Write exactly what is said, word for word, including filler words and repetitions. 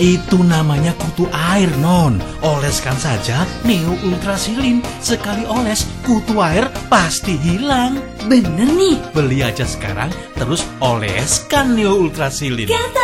Itu namanya kutu air, Non. Oleskan saja Neo Ultrasilin. Sekali oles, kutu air pasti hilang. Bener nih. Beli aja sekarang, terus oleskan Neo Ultrasilin.